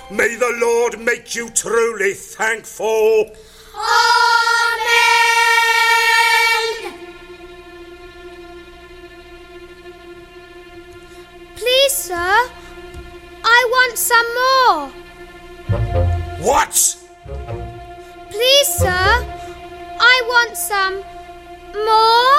May the Lord make you truly thankful. Amen! Please, sir, I want some more. What? Please, sir, I want some more.